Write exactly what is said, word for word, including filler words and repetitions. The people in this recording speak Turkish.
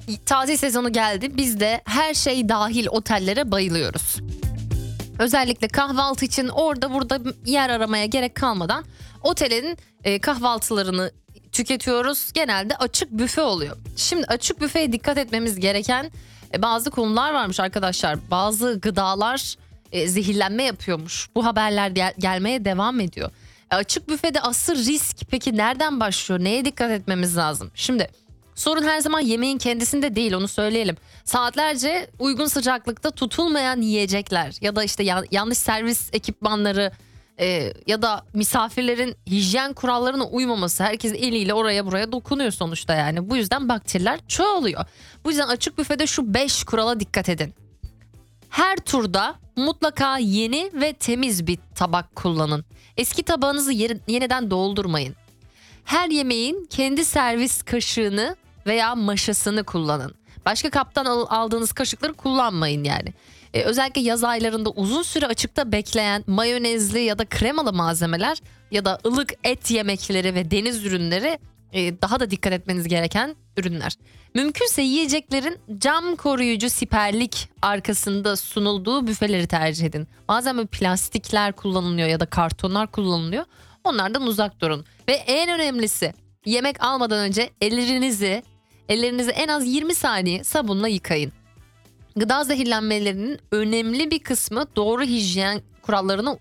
tatil sezonu geldi. Biz de her şey dahil otellere bayılıyoruz. Özellikle kahvaltı için orada burada yer aramaya gerek kalmadan otelin e, kahvaltılarını tüketiyoruz. Genelde açık büfe oluyor. Şimdi açık büfeye dikkat etmemiz gereken e, bazı konular varmış arkadaşlar. Bazı gıdalar e, zehirlenme yapıyormuş. Bu haberler gel- gelmeye devam ediyor. E, açık büfede asıl risk peki nereden başlıyor? Neye dikkat etmemiz lazım? Şimdi sorun her zaman yemeğin kendisinde değil, onu söyleyelim. Saatlerce uygun sıcaklıkta tutulmayan yiyecekler ya da işte yan- yanlış servis ekipmanları e, ya da misafirlerin hijyen kurallarına uymaması. Herkes eliyle oraya buraya dokunuyor sonuçta yani. Bu yüzden bakteriler çoğalıyor. Bu yüzden açık büfede şu beş kurala dikkat edin. Her turda mutlaka yeni ve temiz bir tabak kullanın. Eski tabağınızı yeri- yeniden doldurmayın. Her yemeğin kendi servis kaşığını veya maşasını kullanın. Başka kaptan al- aldığınız kaşıkları kullanmayın yani. Ee, özellikle yaz aylarında uzun süre açıkta bekleyen mayonezli ya da kremalı malzemeler ya da ılık et yemekleri ve deniz ürünleri e, daha da dikkat etmeniz gereken ürünler. Mümkünse yiyeceklerin cam koruyucu siperlik arkasında sunulduğu büfeleri tercih edin. Bazen böyle plastikler kullanılıyor ya da kartonlar kullanılıyor. Onlardan uzak durun. Ve en önemlisi, yemek almadan önce ellerinizi ellerinizi en az yirmi saniye sabunla yıkayın. Gıda zehirlenmelerinin önemli bir kısmı doğru hijyen kurallarına